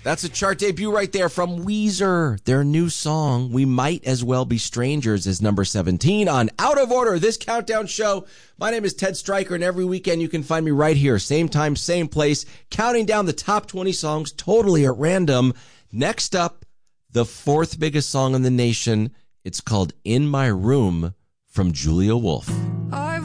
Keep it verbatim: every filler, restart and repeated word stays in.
That's a chart debut right there from Weezer. Their new song, We Might As Well Be Strangers, is number seventeen on Out of Order, this countdown show. My name is Ted Stryker, and every weekend you can find me right here, same time, same place, counting down the top twenty songs totally at random. Next up, the fourth biggest song in the nation. It's called In My Room from Julia Wolf.